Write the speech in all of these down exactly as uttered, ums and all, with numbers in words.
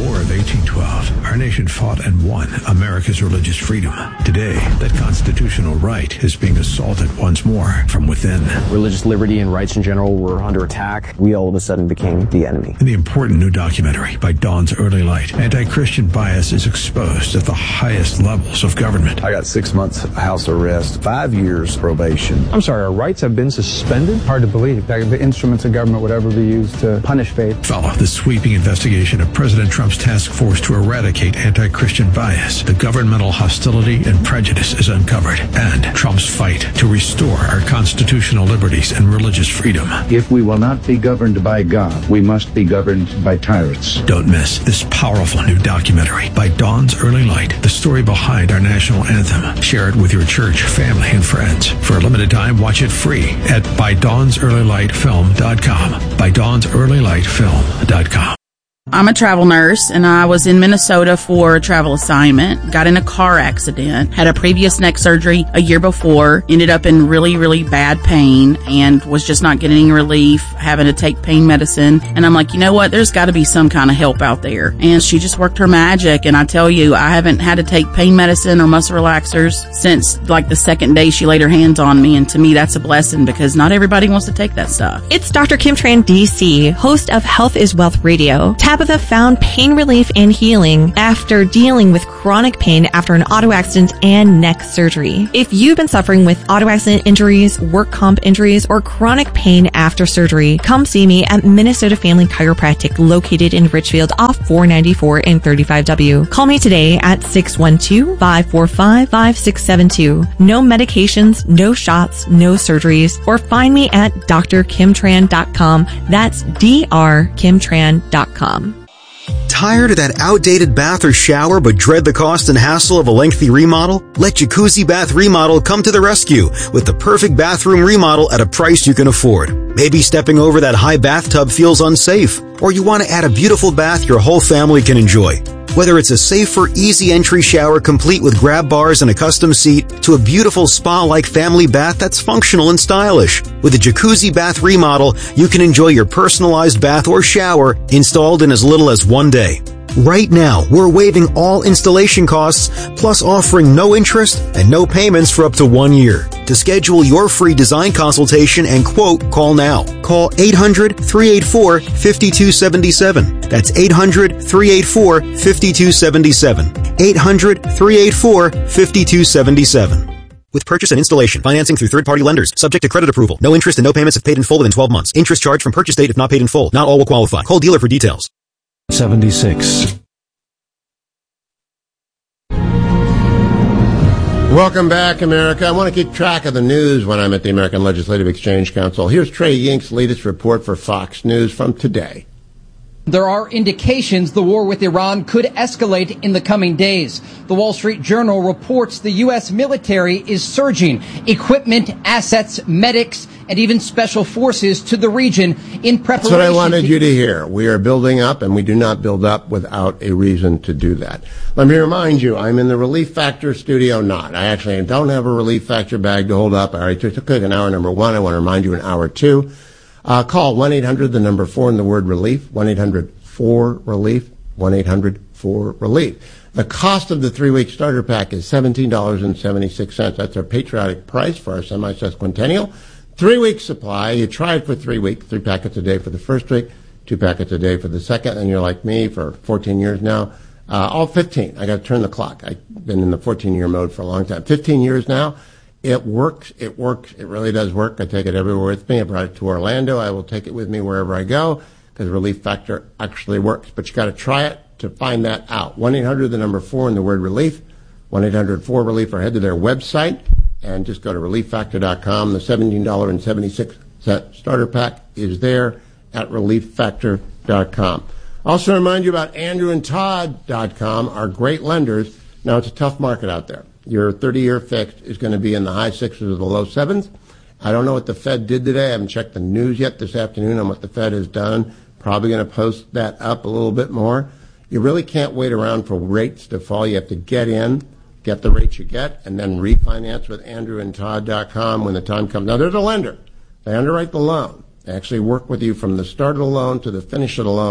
War of eighteen twelve, our nation fought and won America's religious freedom. Today, that constitutional right is being assaulted once more from within. Religious liberty and rights in general were under attack. We all of a sudden became the enemy. In the important new documentary by Dawn's Early Light, anti-Christian bias is exposed at the highest levels of government. I got six months house arrest, five years probation. I'm sorry, our rights have been suspended? Hard to believe that the instruments of government would ever be used to punish faith. Follow the sweeping investigation of President Trump's task force to eradicate anti-Christian bias. The governmental hostility and prejudice is uncovered, and Trump's fight to restore our constitutional liberties and religious freedom. If we will not be governed by God, we must be governed by tyrants. Don't miss this powerful new documentary by Dawn's Early Light, the story behind our national anthem. Share it with your church, family, and friends. For a limited time, watch it free at by dawns early light film dot com. by dawns early light film dot com. I'm a travel nurse, and I was in Minnesota for a travel assignment, got in a car accident, had a previous neck surgery a year before, ended up in really, really bad pain, and was just not getting any relief, having to take pain medicine. And I'm like, you know what, there's got to be some kind of help out there. And she just worked her magic, and I tell you, I haven't had to take pain medicine or muscle relaxers since like the second day she laid her hands on me, and to me that's a blessing because not everybody wants to take that stuff. It's Doctor Kim Tran, D C, host of Health is Wealth Radio. Tabitha found pain relief and healing after dealing with chronic pain after an auto accident and neck surgery. If you've been suffering with auto accident injuries, work comp injuries, or chronic pain after surgery, come see me at Minnesota Family Chiropractic located in Richfield off four ninety-four and thirty-five W. Call me today at six one two, five four five, five six seven two. No medications, no shots, no surgeries, or find me at d r kim tran dot com. That's d r kim tran dot com. Tired of that outdated bath or shower but dread the cost and hassle of a lengthy remodel? Let Jacuzzi Bath Remodel come to the rescue with the perfect bathroom remodel at a price you can afford. Maybe stepping over that high bathtub feels unsafe, or you want to add a beautiful bath your whole family can enjoy. Whether it's a safer, easy entry shower complete with grab bars and a custom seat to a beautiful spa-like family bath that's functional and stylish. With a Jacuzzi Bath Remodel, you can enjoy your personalized bath or shower installed in as little as one day. Right now, we're waiving all installation costs, plus offering no interest and no payments for up to one year. To schedule your free design consultation and quote, call now. Call eight hundred, three eight four, five two seven seven. That's eight hundred, three eight four, five two seven seven. eight hundred, three eight four, five two seven seven. With purchase and installation, financing through third-party lenders, subject to credit approval. No interest and no payments if paid in full within twelve months. Interest charged from purchase date if not paid in full. Not all will qualify. Call dealer for details. seventy-six. Welcome back, America. I want to keep track of the news when I'm at the American Legislative Exchange Council. Here's Trey Yink's latest report for Fox News from today. There are indications the war with Iran could escalate in the coming days. The Wall Street Journal reports the U S military is surging equipment, assets, medics, and even special forces to the region in preparation. That's what I wanted to- you to hear. We are building up, and we do not build up without a reason to do that. Let me remind you, I'm in the Relief Factor studio not. I actually don't have a Relief Factor bag to hold up. I already took, took an hour number one. I want to remind you an hour two. Uh, call one eight hundred, the number four, and the word relief, one eight hundred four relief, one eight hundred four relief. The cost of the three-week starter pack is seventeen dollars and seventy-six cents. That's our patriotic price for our semi-sesquicentennial. Three-week supply. You try it for three weeks, three packets a day for the first week, two packets a day for the second, and you're like me for fourteen years now. Uh, all fifteen. I got to turn the clock. I've been in the fourteen-year mode for a long time. fifteen years now. It works. It works. It really does work. I take it everywhere with me. I brought it to Orlando. I will take it with me wherever I go because Relief Factor actually works. But you got to try it to find that out. one eight hundred, the number four, and the word relief. one eight hundred four relief, or head to their website and just go to relief factor dot com. The seventeen dollars and seventy-six cents starter pack is there at relief factor dot com. Also remind you about andrew and todd dot com, our great lenders. Now, it's a tough market out there. Your thirty-year fixed is going to be in the high sixes or the low sevens. I don't know what the Fed did today. I haven't checked the news yet this afternoon on what the Fed has done. Probably going to post that up a little bit more. You really can't wait around for rates to fall. You have to get in, get the rates you get, and then refinance with andrew and todd dot com when the time comes. Now, there's a lender. They underwrite the loan. They actually work with you from the start of the loan to the finish of the loan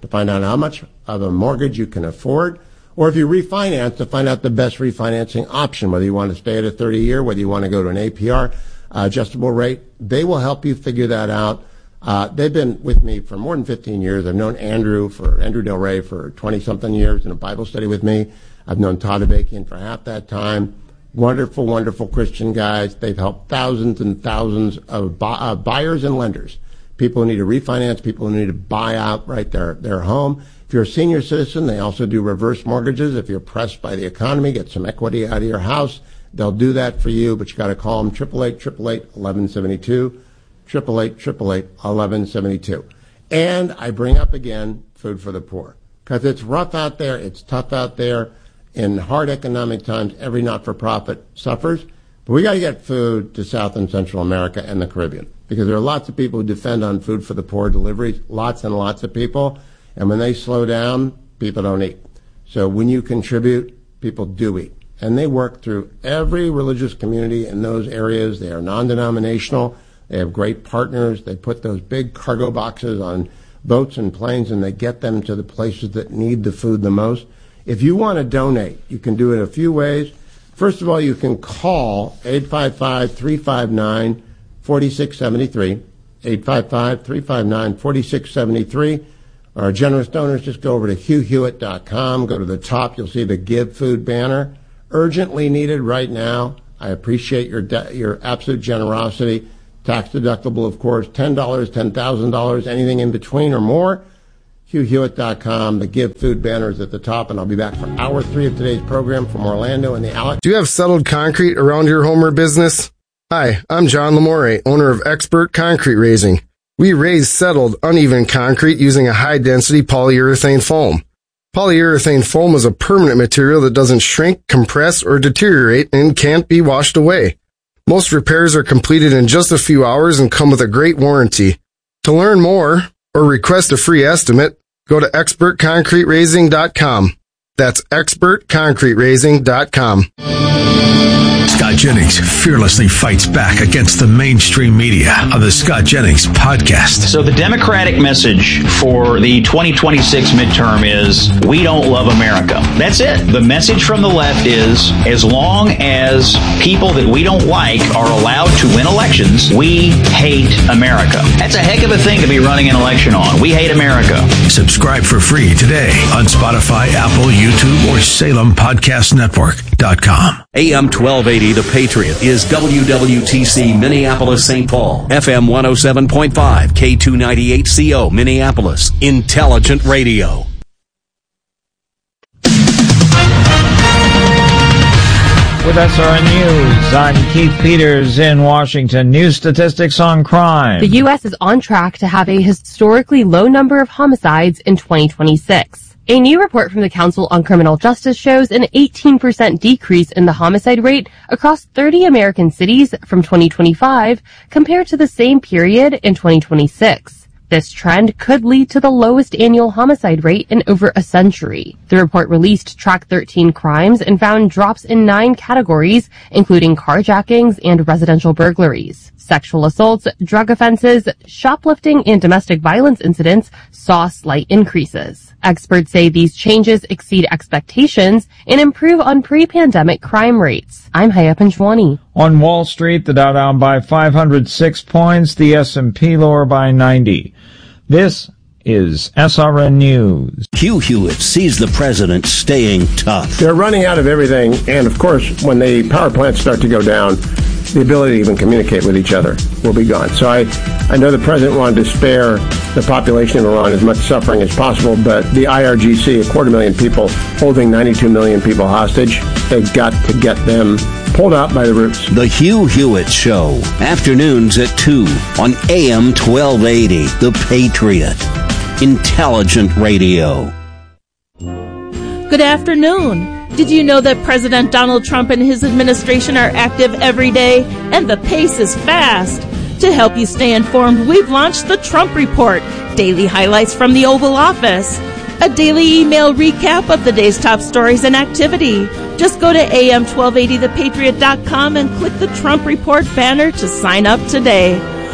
to find out how much of a mortgage you can afford, or if you refinance, to find out the best refinancing option, whether you want to stay at a thirty-year, whether you want to go to an A P R, uh, adjustable rate. They will help you figure that out. Uh, they've been with me for more than fifteen years. I've known Andrew for Andrew Del Rey for twenty-something years in a Bible study with me. I've known Todd Abakian for half that time. Wonderful, wonderful Christian guys. They've helped thousands and thousands of bu- uh, buyers and lenders, people who need to refinance, people who need to buy outright their, their home. If you're a senior citizen, they also do reverse mortgages. If you're pressed by the economy, get some equity out of your house, they'll do that for you, but you got to call them triple eight, triple eight, eleven seventy-two. Triple eight, triple eight, eleven seventy-two. And I bring up again food for the poor, because it's rough out there, it's tough out there. In hard economic times, every not-for-profit suffers. But we got to get food to South and Central America and the Caribbean, because there are lots of people who depend on food for the poor deliveries, lots and lots of people. And when they slow down, people don't eat. So when you contribute, people do eat. And they work through every religious community in those areas. They are non-denominational. They have great partners. They put those big cargo boxes on boats and planes, and they get them to the places that need the food the most. If you want to donate, you can do it a few ways. First of all, you can call eight five five, three five nine, four six seven three, eight five five, three five nine, four six seven three. Our generous donors, just go over to hugh hewitt dot com. Go to the top. You'll see the Give Food banner. Urgently needed right now. I appreciate your de- your absolute generosity. Tax deductible, of course, ten dollars, ten thousand dollars, anything in between or more. hugh hewitt dot com. The Give Food banner is at the top, and I'll be back for hour three of today's program from Orlando and the Alex. Do you have settled concrete around your home or business? Hi, I'm John Lamore, owner of Expert Concrete Raising. We raise settled, uneven concrete using a high-density polyurethane foam. Polyurethane foam is a permanent material that doesn't shrink, compress, or deteriorate and can't be washed away. Most repairs are completed in just a few hours and come with a great warranty. To learn more or request a free estimate, go to expert concrete raising dot com. That's expert concrete raising dot com. Scott Jennings fearlessly fights back against the mainstream media on the Scott Jennings podcast. So the Democratic message for the twenty twenty-six midterm is, we don't love America. That's it. The message from the left is, as long as people that we don't like are allowed to win elections, we hate America. That's a heck of a thing to be running an election on. We hate America. Subscribe for free today on Spotify, Apple, YouTube, or Salem Podcast Network dot com. A M twelve eighty, The Patriot, is W W T C Minneapolis, Saint Paul. F M one oh seven point five, K two ninety-eight C O, Minneapolis. Intelligent Radio. With S R N News, I'm Keith Peters in Washington. New statistics on crime. The U S is on track to have a historically low number of homicides in twenty twenty-six. A new report from the Council on Criminal Justice shows an eighteen percent decrease in the homicide rate across thirty American cities from twenty twenty-five compared to the same period in twenty twenty-six. This trend could lead to the lowest annual homicide rate in over a century. The report released tracked thirteen crimes and found drops in nine categories, including carjackings and residential burglaries. Sexual assaults, drug offenses, shoplifting, and domestic violence incidents saw slight increases. Experts say these changes exceed expectations and improve on pre-pandemic crime rates. I'm Haya Panchwani. On Wall Street, the Dow down by five hundred six points, the S and P lower by ninety. This is S R N News. Hugh Hewitt sees the president staying tough. They're running out of everything, and of course, when the power plants start to go down, the ability to even communicate with each other will be gone. So I, I know the president wanted to spare the population of Iran as much suffering as possible, but the I R G C, a quarter million people, holding ninety-two million people hostage, they've got to get them pulled out by the roots. The Hugh Hewitt Show, afternoons at two on A M twelve eighty, The Patriot. Intelligent Radio. Good afternoon. Did you know that President Donald Trump and his administration are active every day? And the pace is fast. To help you stay informed, we've launched the Trump Report, daily highlights from the Oval Office, a daily email recap of the day's top stories and activity. Just go to A M twelve eighty the patriot dot com and click the Trump Report banner to sign up today.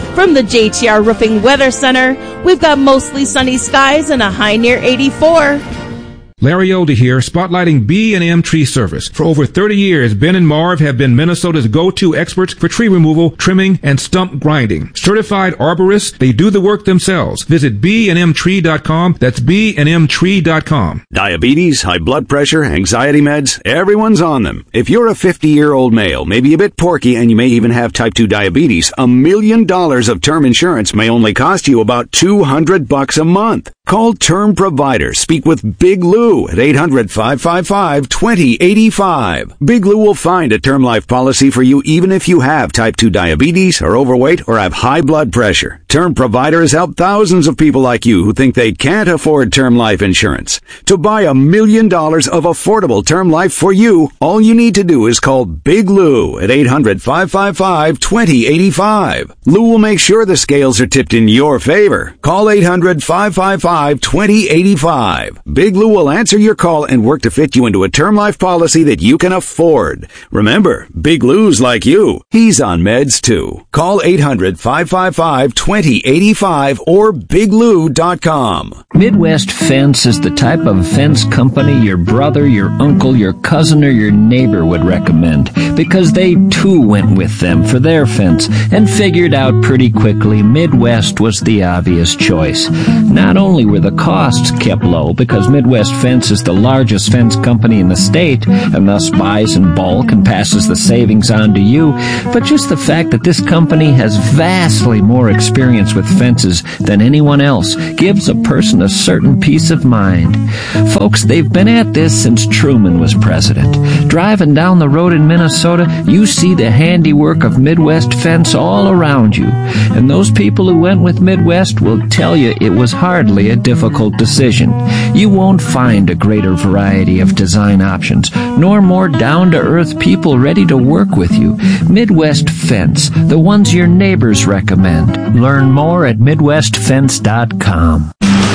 From the J T R Roofing Weather Center, we've got mostly sunny skies and a high near eighty-four. Larry Older here, spotlighting B and M Tree Service. For over thirty years, Ben and Marv have been Minnesota's go-to experts for tree removal, trimming, and stump grinding. Certified arborists, they do the work themselves. Visit b and m tree dot com. That's b and m tree dot com. Diabetes, high blood pressure, anxiety meds, everyone's on them. If you're a fifty-year-old male, maybe a bit porky, and you may even have type two diabetes, a million dollars of term insurance may only cost you about two hundred bucks a month. Call Term Provider. Speak with Big Lou at eight hundred, five five five, two zero eight five. Big Lou will find a term life policy for you even if you have type two diabetes, are overweight, or have high blood pressure. Term Provider has helped thousands of people like you who think they can't afford term life insurance. To buy a million dollars of affordable term life for you, all you need to do is call Big Lou at eight hundred, five five five, two zero eight five. Lou will make sure the scales are tipped in your favor. Call eight hundred, five five five, two zero eight five. Big Lou will answer your call and work to fit you into a term life policy that you can afford. Remember, Big Lou's like you. He's on meds too. Call eight hundred, five five five, two zero eight five or big lou dot com. Midwest Fence is the type of fence company your brother, your uncle, your cousin, or your neighbor would recommend, because they too went with them for their fence and figured out pretty quickly Midwest was the obvious choice. Not only were the costs kept low, because Midwest Fence is the largest fence company in the state and thus buys in bulk and passes the savings on to you, but just the fact that this company has vastly more experience with fences than anyone else gives a person a certain peace of mind. Folks, they've been at this since Truman was president. Driving down the road in Minnesota, you see the handiwork of Midwest Fence all around you, and those people who went with Midwest will tell you it was hardly a difficult decision. You won't find a greater variety of design options, nor more down-to-earth people ready to work with you. Midwest Fence, the ones your neighbors recommend. Learn more at midwest fence dot com.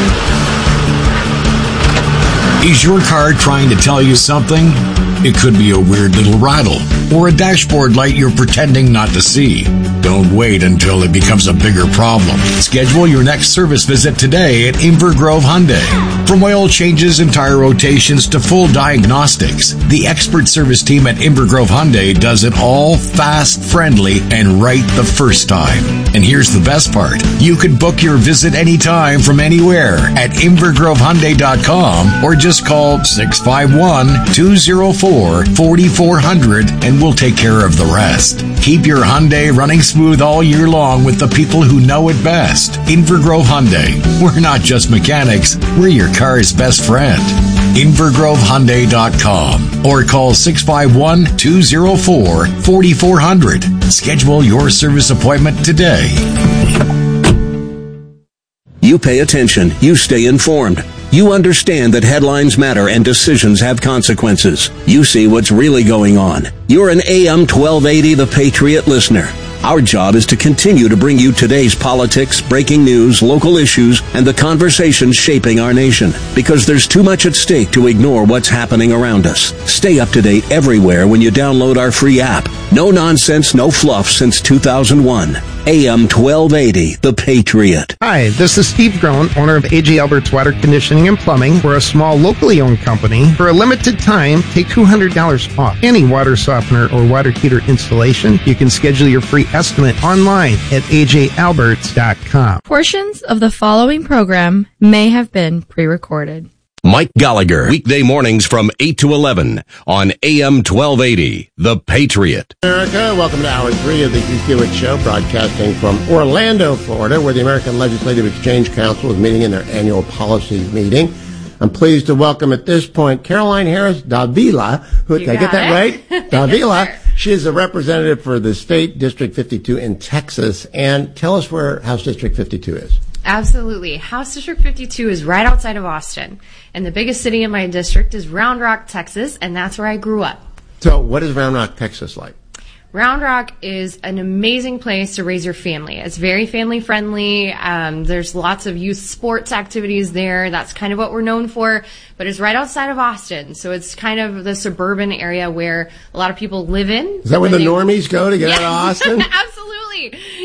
Is your car trying to tell you something? It could be a weird little rattle or a dashboard light you're pretending not to see. Don't wait until it becomes a bigger problem. Schedule your next service visit today at Inver Grove Hyundai. From oil changes and tire rotations to full diagnostics, the expert service team at Inver Grove Hyundai does it all fast, friendly, and right the first time. And here's the best part. You can book your visit anytime from anywhere at inver grove hyundai dot com or just call six five one, two zero four, four four zero zero and we'll take care of the rest. Keep your Hyundai running smooth all year long with the people who know it best. Inver Grove Hyundai. We're not just mechanics, we're your car's best friend. inver grove hyundai dot com or call six five one, two zero four, four four zero zero. Schedule your service appointment today. You pay attention. You stay informed. You understand that headlines matter and decisions have consequences. You see what's really going on. You're an A M twelve eighty The Patriot listener. Our job is to continue to bring you today's politics, breaking news, local issues, and the conversations shaping our nation. Because there's too much at stake to ignore what's happening around us. Stay up to date everywhere when you download our free app. No nonsense, no fluff since two thousand one. A M twelve eighty, The Patriot. Hi, this is Steve Groen, owner of A J Albert's Water Conditioning and Plumbing. We're a small, locally owned company. For a limited time, take two hundred dollars off any water softener or water heater installation. You can schedule your free estimate online at a j alberts dot com. Portions of the following program may have been pre-recorded. Mike Gallagher, weekday mornings from eight to eleven on A M twelve eighty, The Patriot. America, welcome to Hour three of the Hugh Hewitt Show, broadcasting from Orlando, Florida, where the American Legislative Exchange Council is meeting in their annual policy meeting. I'm pleased to welcome at this point Caroline Harris Davila. Who, did I get that it. right? Davila. Sure. She is a representative for the state District fifty-two in Texas. And tell us where House District fifty-two is. Absolutely. House District fifty-two is right outside of Austin. And the biggest city in my district is Round Rock, Texas, and that's where I grew up. So what is Round Rock, Texas like? Round Rock is an amazing place to raise your family. It's very family friendly. Um, there's lots of youth sports activities there. That's kind of what we're known for. But it's right outside of Austin. So it's kind of the suburban area where a lot of people live in. Is that where the they, normies go to get yes, out of Austin? Absolutely.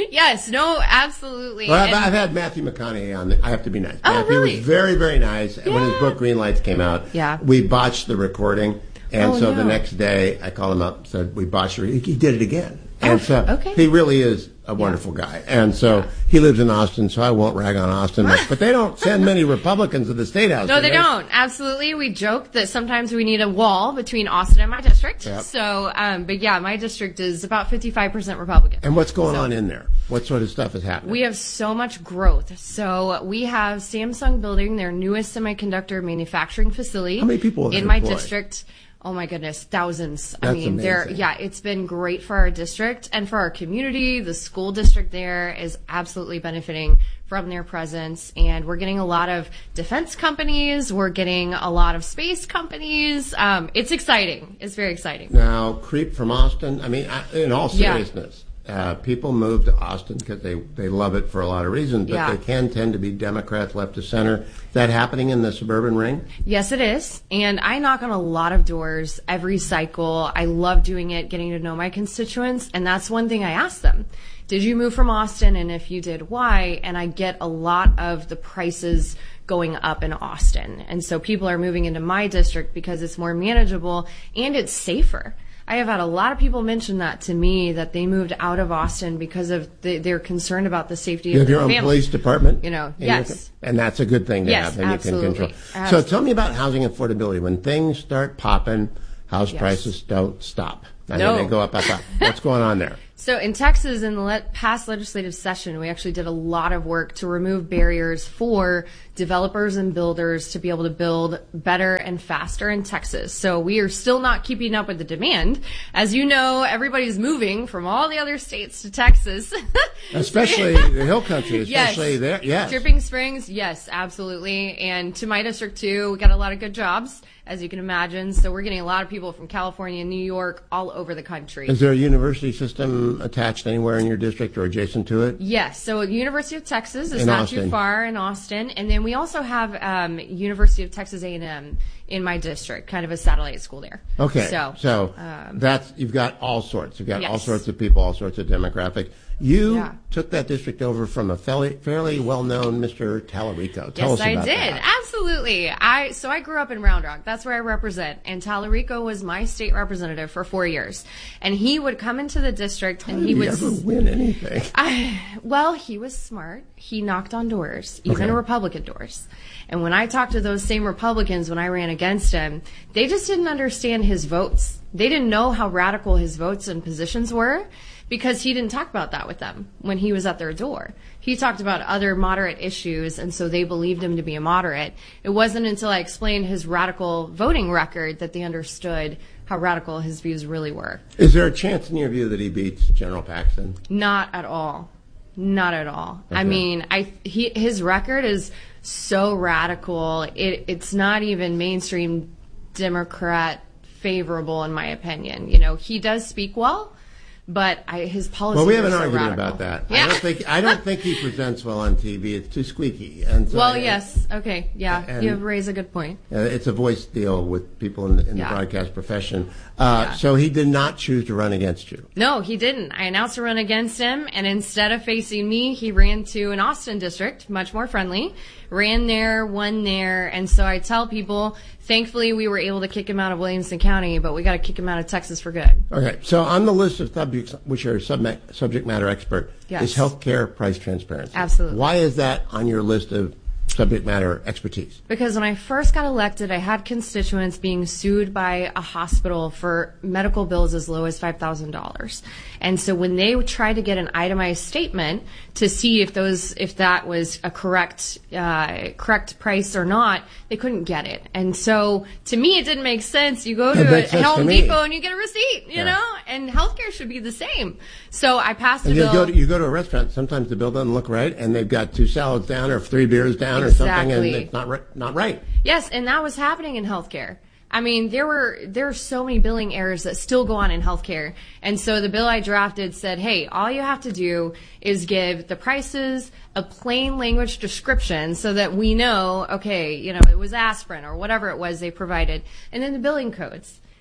Yes, no, absolutely. Well, I've, And- I've had Matthew McConaughey on. The, I have to be nice. Oh, Matthew really? was very, very nice. And when his book Green Lights came out, Yeah. we botched the recording. And Oh, so no. the next day, I called him up and said, we botched it. He, he did it again. And Oh, so okay. he really is a wonderful guy. And so he lives in Austin, so I won't rag on Austin much. But they don't send many Republicans to the State House. No, do they don't. Absolutely. We joke that sometimes we need a wall between Austin and my district. Yep. So, um, but yeah, my district is about fifty-five percent Republican. And what's going on in there? What sort of stuff is happening? We have so much growth. So we have Samsung building their newest semiconductor manufacturing facility. How many people have in they my employed? district? Oh my goodness, thousands. I That's mean, they're, amazing. yeah, it's been great for our district and for our community. The school district there is absolutely benefiting from their presence. And we're getting a lot of defense companies. We're getting a lot of space companies. Um, it's exciting. It's very exciting. Now, creep from Austin. I mean, I- in all Yeah. seriousness, uh, people move to Austin because they, they love it for a lot of reasons, but Yeah. they can tend to be Democrats left to center. Is that happening in the suburban ring? Yes, it is. And I knock on a lot of doors every cycle. I love doing it, getting to know my constituents. And that's one thing I ask them. Did you move from Austin? And if you did, why? And I get a lot of the prices going up in Austin. And so people are moving into my district because it's more manageable and it's safer. I have had a lot of people mention that to me, that they moved out of Austin because of the, they're concerned about the safety You of have their your own family. police department? You know, And you yes. can- And that's a good thing to Yes, have, and absolutely. you can control. So Absolutely. tell me about housing affordability. When things start popping, house Yes. prices don't stop. I No. mean, they go up, up, up. What's going on there? So in Texas, in the le- past legislative session, we actually did a lot of work to remove barriers for developers and builders to be able to build better and faster in Texas. So we are still not keeping up with the demand. As you know, everybody's moving from all the other states to Texas. Especially the hill country, especially yes. there. Yes. Dripping Springs, yes, absolutely. And to my district too, we got a lot of good jobs, as you can imagine. So we're getting a lot of people from California, New York, all over the country. Is there a university system attached anywhere in your district or adjacent to it? Yes, so University of Texas is In not Austin. too far in Austin, and then we also have um, University of Texas A and M in my district, kind of a satellite school there. Okay, so, so um, that's you've got all sorts. You've got all Yes. sorts of people, all sorts of demographic. You Yeah. took that district over from a fairly, fairly well-known Mister Tallarico. Tell yes, us I about did. that. Absolutely. I so I grew up in Round Rock. That's where I represent, and Tallarico was my state representative for four years. And he would come into the district, and How he did would he ever win anything? I, well, he was smart. He knocked on doors, even Okay. Republican doors. And when I talked to those same Republicans when I ran against him, they just didn't understand his votes. They didn't know how radical his votes and positions were because he didn't talk about that with them when he was at their door. He talked about other moderate issues, and so they believed him to be a moderate. It wasn't until I explained his radical voting record that they understood how radical his views really were. Is there a chance in your view that he beats General Paxton? Not at all. Not at all. I Okay. mean, I he his record is so radical. It it's not even mainstream Democrat favorable in my opinion. You know, he does speak well, but I, his policies Well, we have are an so argument radical. about that. Yeah. I don't think I don't think he presents well on T V. It's too squeaky. And so well, I- yes. Okay. Yeah. And- you raise a good point. Uh, it's a voice deal with people in the, in Yeah. the broadcast profession. Uh, Yeah. So he did not choose to run against you. No, he didn't. I announced a run against him, and instead of facing me, he ran to an Austin district, much more friendly, ran there, won there, and so I tell people, thankfully we were able to kick him out of Williamson County, but we got to kick him out of Texas for good. Okay, so on the list of subjects which are subject, subject matter expert Yes. is healthcare price transparency. Absolutely. Why is that on your list of subject matter expertise? Because when I first got elected, I had constituents being sued by a hospital for medical bills as low as five thousand dollars. And so when they tried to get an itemized statement to see if those, if that was a correct, uh, correct price or not, they couldn't get it. And so to me, it didn't make sense. You go It to a makes sense Home to me. Depot and you get a receipt, you Yeah. know, and healthcare should be the same. So I passed a And you bill. go, to, you go to a restaurant, sometimes the bill doesn't look right, and they've got two salads down or three beers down or something, and Exactly. it's not, ri- not right. Yes, and that was happening in healthcare. I mean, there were there are so many billing errors that still go on in healthcare. And so the bill I drafted said, hey, all you have to do is give the prices a plain language description so that we know, okay, you know, it was aspirin or whatever it was they provided, and then the billing codes.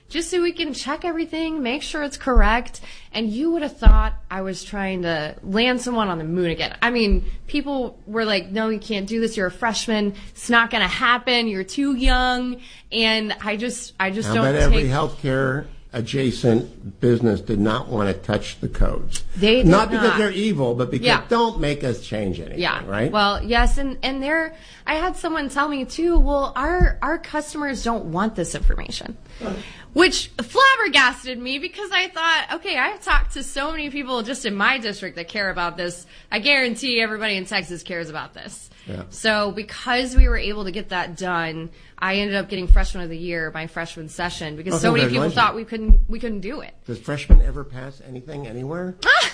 just so we can check everything, make sure it's correct. And you would have thought I was trying to land someone on the moon again. I mean, people were like, no, you can't do this. You're a freshman. It's not going to happen. You're too young. And I just, I just I don't bet take... every healthcare adjacent business did not want to touch the codes. They did not because not. they're evil, but because Yeah. don't make us change anything, Yeah. right? Well, yes, and and there, I had someone tell me too. Well, our our customers don't want this information, which flabbergasted me because I thought, okay, I've talked to so many people just in my district that care about this. I guarantee everybody in Texas cares about this. Yeah. So because we were able to get that done, I ended up getting Freshman of the Year my freshman session because Oh, so many people congratulations. thought we couldn't we couldn't do it. Does freshmen ever pass anything anywhere?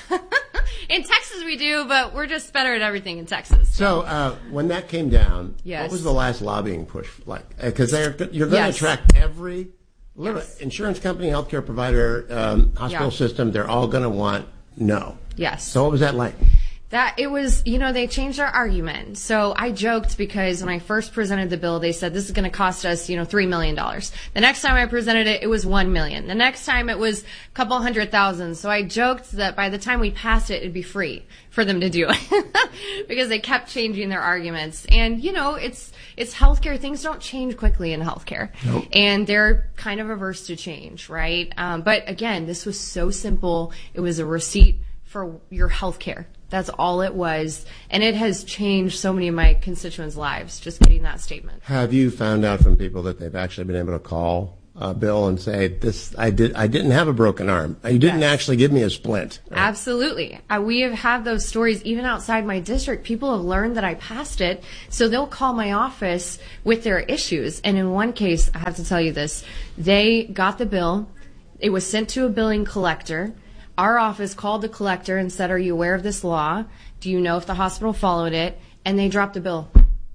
In Texas we do, but we're just better at everything in Texas. So uh, when that came down, Yes. what was the last lobbying push like? Because they're you're going to Yes. attract every little insurance company, healthcare provider, um, hospital Yeah. system. They're all going to want no. Yes. So what was that like? That it was, you know, they changed their argument. So I joked because when I first presented the bill, they said this is going to cost us, you know, three million dollars. The next time I presented it, it was one million. The next time it was a couple hundred thousand. So I joked that by the time we passed it, it'd be free for them to do it because they kept changing their arguments. And, you know, it's, it's healthcare. Things don't change quickly in healthcare. Nope. And they're kind of averse to change, right? Um, but again, this was so simple. It was a receipt for your healthcare. That's all it was. And it has changed so many of my constituents' lives, just getting that statement. Have you found out from people that they've actually been able to call uh, Bill and say, "This, I did, I didn't have a broken arm. You didn't actually give me a splint." Absolutely. Uh, we have had those stories even outside my district. People have learned that I passed it, so they'll call my office with their issues. And in one case, I have to tell you this, they got the bill. It was sent to a billing collector. Our office called the collector and said, are you aware of this law? Do you know if the hospital followed it? And they dropped the bill.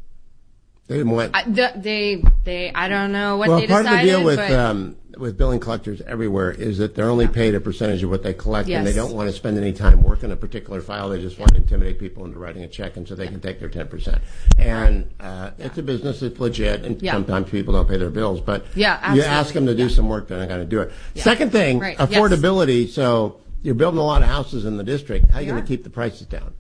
They didn't want. I, the, they, they, I don't know what well, they part decided. of the deal with but um, with billing collectors everywhere is that they're only paid a percentage of what they collect, and they Yes. don't want to spend any time working a particular file. They just want to intimidate people into writing a check, and so they can take their ten percent. And uh, it's a business; it's legit, and Yeah. sometimes people don't pay their bills. But Yeah, you absolutely. ask them to do some work, they're not going to do it. Yeah. Second thing, Right. Yes. affordability. So you're building a lot of houses in the district. How are you We going are. to keep the prices down?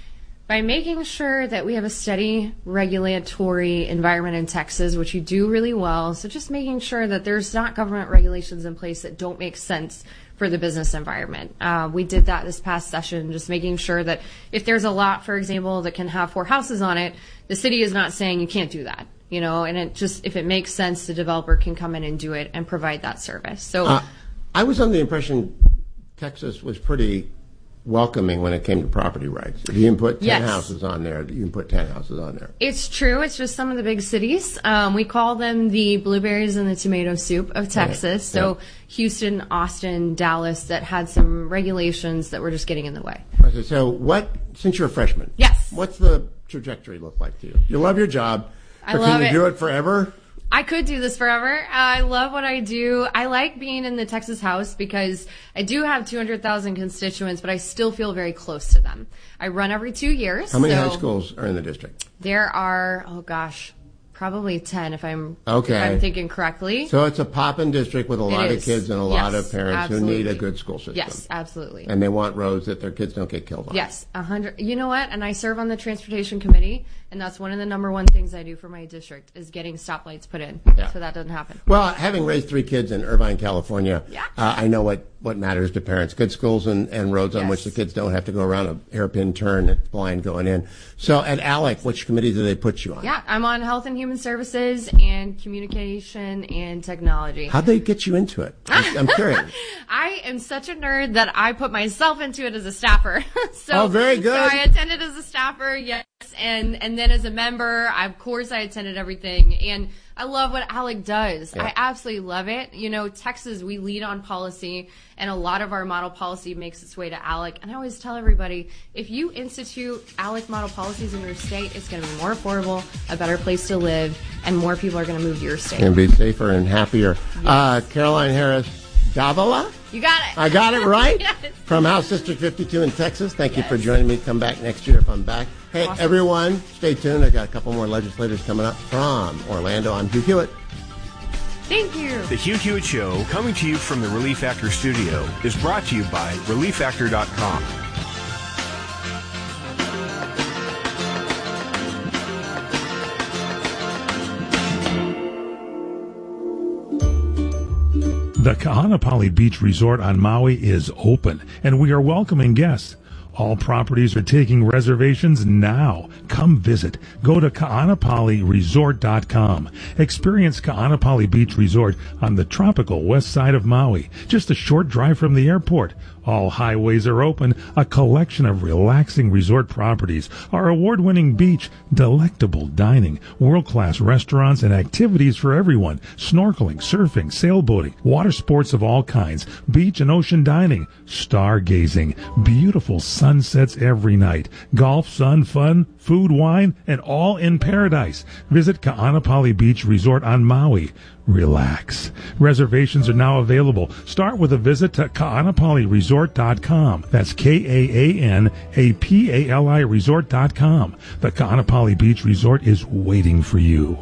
by making sure that we have a steady regulatory environment in Texas, which you do really well. So just making sure that there's not government regulations in place that don't make sense for the business environment. Uh, we did that this past session, just making sure that if there's a lot, for example, that can have four houses on it, the city is not saying you can't do that. You know, and it just, if it makes sense, the developer can come in and do it and provide that service. So uh, I was under the impression Texas was pretty welcoming when it came to property rights. If you can put ten Yes. houses on there, you can put ten houses on there. it's true. It's just some of the big cities. Um, we call them the blueberries and the tomato soup of Texas. So Yeah. Houston, Austin, Dallas, that had some regulations that were just getting in the way. Okay, so what, since you're a freshman, Yes. what's the trajectory look like to you? You love your job, I but love can you it. do it forever? I could do this forever. Uh, I love what I do. I like being in the Texas House because I do have two hundred thousand constituents, but I still feel very close to them. I run every two years. How many so high schools are in the district? There are, oh gosh, probably ten if I'm, Okay. if I'm thinking correctly. So it's a poppin' district with a It lot of is. kids and a lot Yes, of parents who need a absolutely. good school system. Yes, absolutely. And they want roads that their kids don't get killed on. Yes, a hundred. You know what? And I serve on the transportation committee, and that's one of the number one things I do for my district is getting stoplights put in, Yeah. so that doesn't happen. Well, having raised three kids in Irvine, California, Yeah. uh, I know what, what matters to parents. Good schools and, and roads on Yes. which the kids don't have to go around a hairpin turn that's blind going in. So at ALEC, which committee do they put you on? Yeah, I'm on Health and Human Services and Communication and Technology. How'd they get you into it? I'm, I'm curious. I am such a nerd that I put myself into it as a staffer. so, Oh, very good. So I attended as a staffer, yes, and and then as a member, I, of course, I attended everything, and I love what ALEC does. Yeah. I absolutely love it. You know, Texas, we lead on policy, and a lot of our model policy makes its way to ALEC. And I always tell everybody, if you institute ALEC model policies in your state, it's going to be more affordable, a better place to live, and more people are going to move to your state. Going to be safer and happier. Uh, Caroline Harris Davila? You got it. I got it right? Yes. From House District fifty-two in Texas. Thank you for joining me. Come back next year if I'm back. Hey, Awesome. everyone, stay tuned. I got a couple more legislators coming up from Orlando. I'm Hugh Hewitt. Thank you. The Hugh Hewitt Show, coming to you from the Relief Factor studio, is brought to you by relief factor dot com. The Kahanapali Beach Resort on Maui is open, and we are welcoming guests. All properties are taking reservations now. Come visit. Go to kahanapali resort dot com. Experience Kahanapali Beach Resort on the tropical west side of Maui, just a short drive from the airport. All highways are open, a collection of relaxing resort properties, our award-winning beach, delectable dining, world-class restaurants, and activities for everyone, snorkeling, surfing, sailboating, water sports of all kinds, beach and ocean dining, stargazing, beautiful sunsets every night, golf, sun, fun, food, wine, and all in paradise. Visit Kahanapali Beach Resort on Maui. Relax. Reservations are now available. Start with a visit to kahanapali resort dot com. That's K A A N A P A L I resort dot com. The Kahanapali Beach Resort is waiting for you.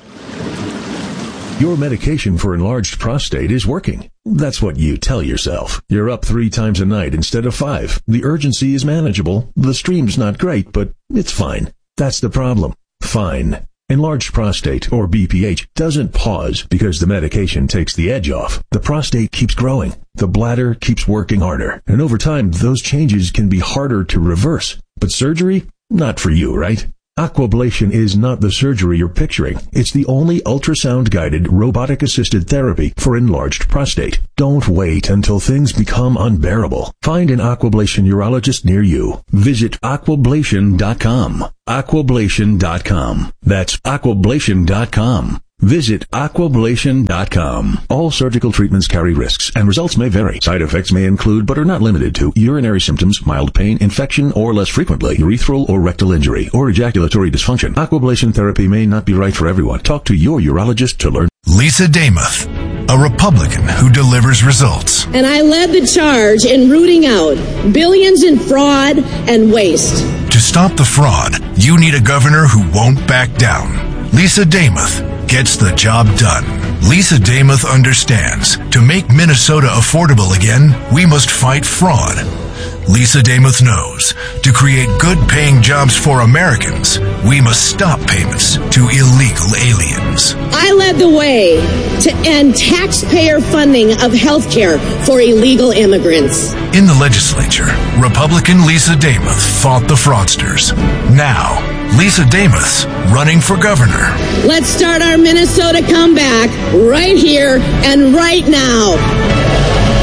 Your medication for enlarged prostate is working. That's what you tell yourself. You're up three times a night instead of five. The urgency is manageable. The stream's not great, but it's fine. That's the problem. Fine. Enlarged prostate, or B P H, doesn't pause because the medication takes the edge off. The prostate keeps growing. The bladder keeps working harder. And over time, those changes can be harder to reverse. But surgery? Not for you, right? Aquablation is not the surgery you're picturing. It's the only ultrasound-guided, robotic-assisted therapy for enlarged prostate. Don't wait until things become unbearable. Find an Aquablation urologist near you. Visit aquablation dot com. aquablation dot com. That's aquablation dot com. Visit aquablation dot com. All surgical treatments carry risks, and results may vary. Side effects may include, but are not limited to, urinary symptoms, mild pain, infection, or less frequently, urethral or rectal injury, or ejaculatory dysfunction. Aquablation therapy may not be right for everyone. Talk to your urologist to learn. Lisa Damuth, a Republican who delivers results. And I led the charge in rooting out billions in fraud and waste. To stop the fraud, you need a governor who won't back down. Lisa Damuth gets the job done. Lisa Damuth understands, to make Minnesota affordable again, we must fight fraud. Lisa Damuth knows, to create good-paying jobs for Americans, we must stop payments to illegal aliens. I led the way to end taxpayer funding of health care for illegal immigrants. In the legislature, Republican Lisa Damuth fought the fraudsters. Now, Lisa Damuth's running for governor. Let's start our Minnesota comeback right here and right now.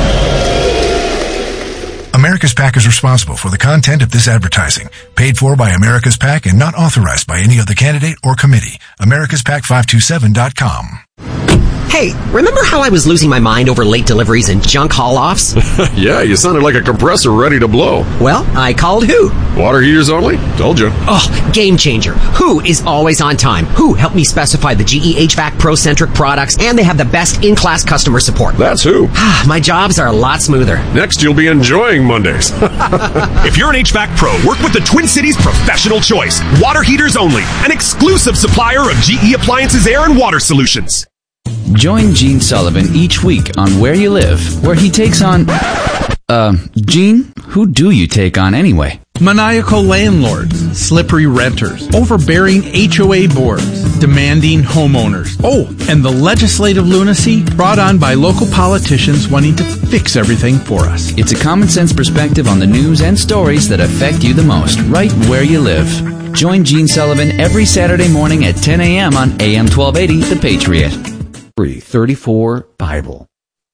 America's PAC is responsible for the content of this advertising. Paid for by America's PAC and not authorized by any other candidate or committee. Americas Pac five two seven dot com. Hey, remember how I was losing my mind over late deliveries and junk haul-offs? Yeah, you sounded like a compressor ready to blow. Well, I called who? Water heaters only? Told you. Oh, game changer. Who is always on time? Who helped me specify the G E H V A C Pro-centric products, and they have the best in-class customer support. That's who. My jobs are a lot smoother. Next, you'll be enjoying Mondays. If you're an H V A C Pro, work with the Twin Cities Professional Choice. Water heaters only. An exclusive supplier of G E Appliances Air and Water Solutions. Join Gene Sullivan each week on Where You Live, where he takes on... Uh, Gene, who do you take on anyway? Maniacal landlords, slippery renters, overbearing H O A boards, demanding homeowners. Oh, and the legislative lunacy brought on by local politicians wanting to fix everything for us. It's a common sense perspective on the news and stories that affect you the most, right where you live. Join Gene Sullivan every Saturday morning at ten a.m. on A M twelve eighty, The Patriot. thirty-four Bible.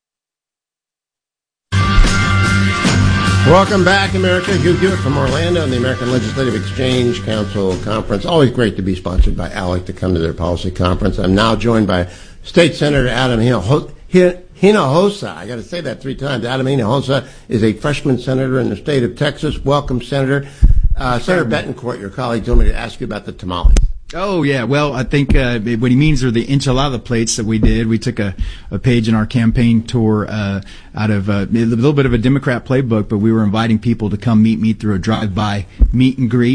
Welcome back, America. Hugh Hewitt from Orlando and the American Legislative Exchange Council Conference. Always great to be sponsored by ALEC to come to their policy conference. I'm now joined by State Senator Adam Hinojosa. I got to say that three times. Adam Hinojosa is a freshman senator in the state of Texas. Welcome, Senator. Uh, Senator Betancourt, your colleague, told me to ask you about the tamales. Oh, yeah. Well, I think uh, what he means are the enchilada plates that we did. We took a, a page in our campaign tour uh, out of uh, a little bit of a Democrat playbook, but we were inviting people to come meet me through a drive-by meet and greet.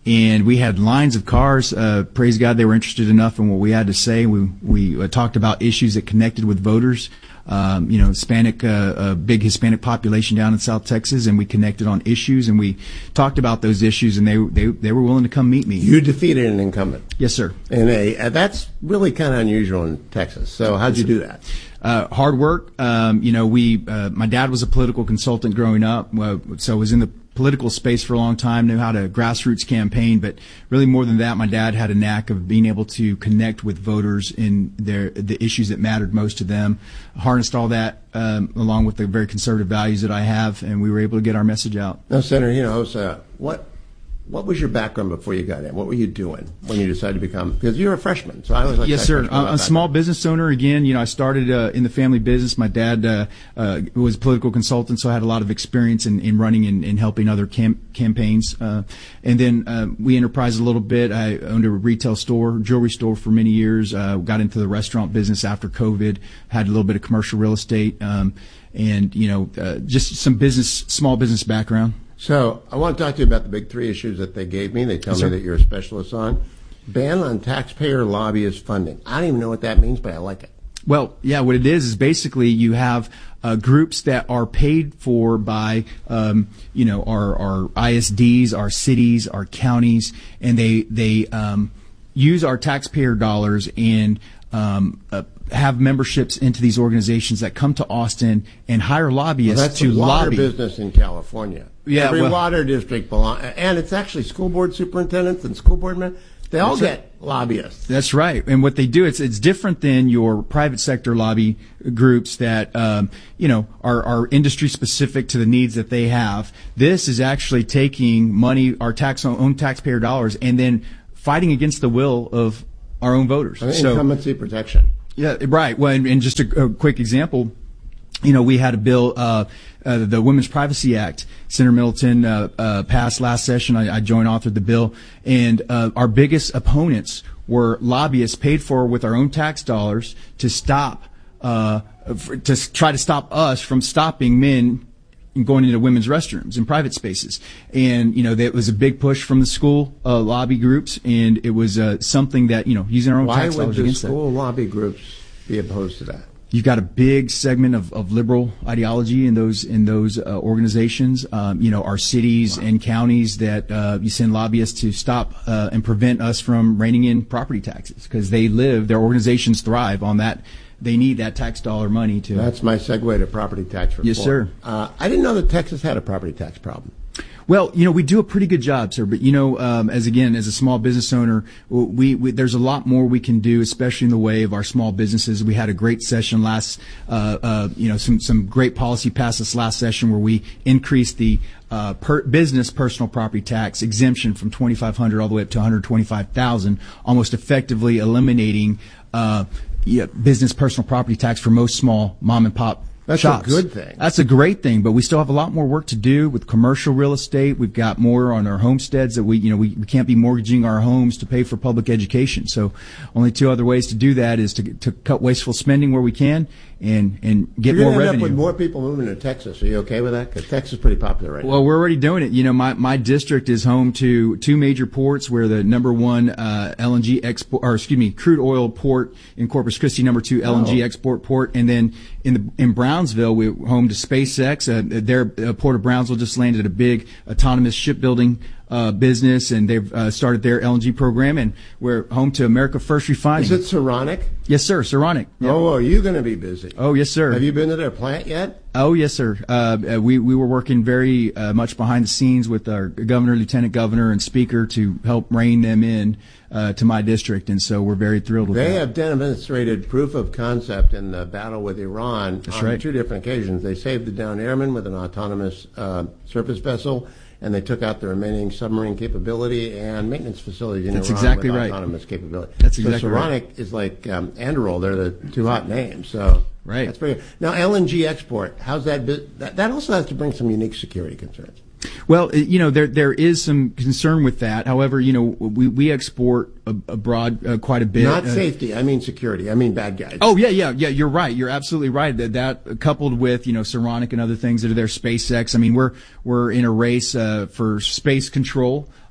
and we had lines of cars. Uh, praise God, they were interested enough in what we had to say. We we uh, talked about issues that connected with voters. Um, you know, Hispanic, uh, a big Hispanic population down in South Texas, and we connected on issues, and we talked about those issues, and they they they were willing to come meet me. You defeated an incumbent. Yes, sir. And a uh, that's really kind of unusual in Texas. So how'd you do that? Uh, hard work. Um, you know, we uh, my dad was a political consultant growing up, uh, so I was in the political space for a long time, knew how to grassroots campaign, but really more than that, my dad had a knack of being able to connect with voters in their the issues that mattered most to them, harnessed all that um, along with the very conservative values that I have, and we were able to get our message out. Now, Senator, you know, so what what was your background before you got in? What were you doing when you decided to become, because you're a freshman, so I was like, yes, sir. I'm a small business owner. Again, you know, I started uh, in the family business. My dad uh, uh, was a political consultant, so I had a lot of experience in, in running and, and helping other camp- campaigns. Uh, and then uh, we enterprised a little bit. I owned a retail store, jewelry store for many years. Uh, got into the restaurant business after COVID. Had a little bit of commercial real estate, um, and you know, uh, just some business, small business background. So I want to talk to you about the big three issues that they gave me. They tell Yes, me sir. that you're a specialist on. Ban on taxpayer lobbyist funding. I don't even know what that means, but I like it. Well, yeah, what it is is basically you have uh, groups that are paid for by, um, you know, our, our I S Ds, our cities, our counties, and they they um, use our taxpayer dollars and um, uh, have memberships into these organizations that come to Austin and hire lobbyists Well, that's to the water lobby. business in California. Yeah, Every well- water district belong, and it's actually school board superintendents and school board men. They all That's get right. lobbyists. That's right. And what they do, it's it's different than your private sector lobby groups that, um, you know, are, are industry specific to the needs that they have. This is actually taking money, our tax own taxpayer dollars, and then fighting against the will of our own voters. I mean, So- incumbency protection. Yeah, right. Well, and, and just a, a quick example, you know, we had a bill, uh, uh, the Women's Privacy Act. Senator Middleton uh, uh, passed last session. I, I joint authored the bill, and uh, our biggest opponents were lobbyists paid for with our own tax dollars to stop, uh, for, to try to stop us from stopping men going into women's restrooms in private spaces. And, you know, that was a big push from the school uh, lobby groups, and it was uh, something that, you know, using our own Why tax would dollars the against that. school lobby groups be opposed to that? You've got a big segment of, of liberal ideology in those in those uh, organizations. Um, you know, our cities wow. and counties that uh, you send lobbyists to stop uh, and prevent us from reining in property taxes because they live, their organizations thrive on that. They need that tax dollar money to. That's my segue to property tax reform. Yes, sir. Uh, I didn't know that Texas had a property tax problem. Well, you know, we do a pretty good job, sir. But, you know, um, as again, as a small business owner, we, we there's a lot more we can do, especially in the way of our small businesses. We had a great session last, uh, uh, you know, some, some great policy passed this last session where we increased the uh, per business personal property tax exemption from twenty-five hundred dollars all the way up to one hundred twenty-five thousand dollars, almost effectively eliminating uh, yeah, business personal property tax for most small mom and pop That's shops. a good thing. That's a great thing, but we still have a lot more work to do with commercial real estate. We've got more on our homesteads that we, you know, we, we can't be mortgaging our homes to pay for public education. So only two other ways to do that is to, to cut wasteful spending where we can and, and get You're more gonna end revenue. up with more people moving to Texas. Are you okay with that? Because Texas is pretty popular right now. Well, we're already doing it. You know, my, my district is home to two major ports. We're the number one uh, L N G export, or excuse me, crude oil port in Corpus Christi, number two L N G Oh. export port, and then in the in Brownsville, we're home to SpaceX. Uh, their uh, port of Brownsville just landed a big autonomous shipbuilding uh, business, and they've uh, started their L N G program, and we're home to America First Refining. Is it Saronic? Yes, sir, Saronic. Yep. Oh, are you going to be busy? Oh, yes, sir. Have you been to their plant yet? Oh, yes, sir. Uh, we, we were working very uh, much behind the scenes with our governor, lieutenant governor, and speaker to help rein them in uh, to my district, and so we're very thrilled with They that. have demonstrated proof of concept in the battle with Iran That's on right. two different occasions. They saved the downed airmen with an autonomous uh, surface vessel, and they took out the remaining submarine capability and maintenance facilities in That's Iran exactly with right. autonomous capability. That's so exactly Saronic right. is like um, Anduril. They're the two hot names. So Right. that's pretty good. Now, L N G export, how's that, bi- that? That also has to bring some unique security concerns. Well, you know, there there is some concern with that. However, you know, we, we export ab- abroad uh, quite a bit. Not Uh, safety. I mean security. I mean bad guys. Oh yeah, yeah, yeah. You're right. You're absolutely right. That that coupled with you know Saronic and other things that are there, SpaceX. I mean, we're we're in a race uh, for space control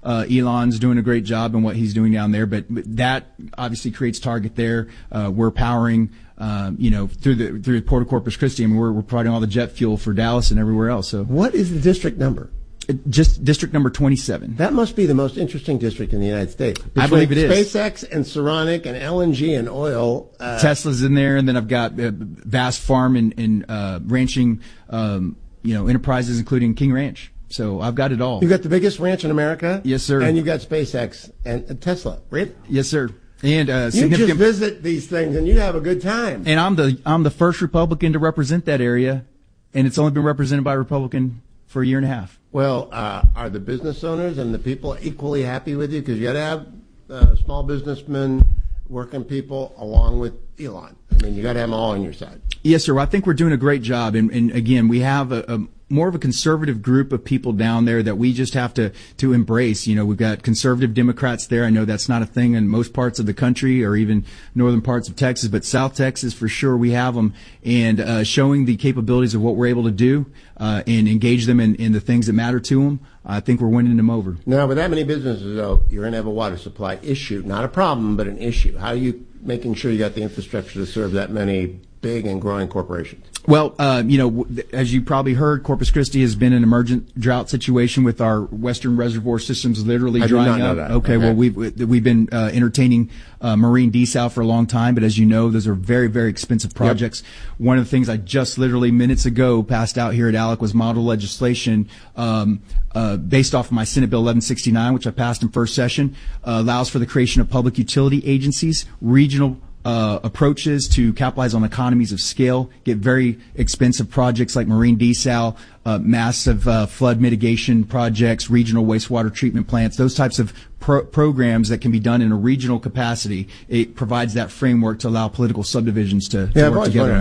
Uh, Elon's doing a great job in what he's doing down there, but that obviously creates target there. Uh, we're powering, um, you know, through the through Port of Corpus Christi. I mean, we're, we're providing all the jet fuel for Dallas and everywhere else. So, what is the district number? Just district number twenty-seven. That must be the most interesting district in the United States. Between I believe it is. SpaceX and Saronic and L N G and oil. Uh, Tesla's in there, and then I've got uh, vast farm and, and uh, ranching, um, you know, enterprises, including King Ranch. So I've got it all. You've got the biggest ranch in America. Yes, sir. And you've got SpaceX and uh, Tesla, right? Yes, sir. And uh, you significant. just visit these things and you have a good time. And I'm the I'm the first Republican to represent that area, and it's only been represented by a Republican for a year and a half. Well, uh, are the business owners and the people equally happy with you? Because you got to have uh, small businessmen, working people, along with Elon. I mean, you got to have them all on your side. Yes, sir. I think we're doing a great job. And, and again, we have a, a more of a conservative group of people down there that we just have to, to embrace. You know, we've got conservative Democrats there. I know that's not a thing in most parts of the country or even northern parts of Texas, but South Texas, for sure, we have them. And uh, showing the capabilities of what we're able to do uh, and engage them in, in the things that matter to them, I think we're winning them over. Now, with that many businesses, though, you're going to have a water supply issue. Not a problem, but an issue. How are you making sure you got the infrastructure to serve that many big and growing corporations? Well, uh, you know, as you probably heard, Corpus Christi has been an emergent drought situation with our western reservoir systems literally I drying did not know up. that. Okay, Okay. well, we've we've been uh, entertaining uh, marine desal for a long time, but as you know, those are very, very expensive projects. Yep. One of the things I just literally minutes ago passed out here at ALEC was model legislation um, uh, based off of my Senate Bill eleven sixty-nine, which I passed in first session, uh, allows for the creation of public utility agencies, regional Uh, approaches to capitalize on economies of scale, get very expensive projects like marine desal, uh, massive uh, flood mitigation projects, regional wastewater treatment plants, those types of pro- programs that can be done in a regional capacity. It provides that framework to allow political subdivisions to, to Yeah, I've work always together. wondered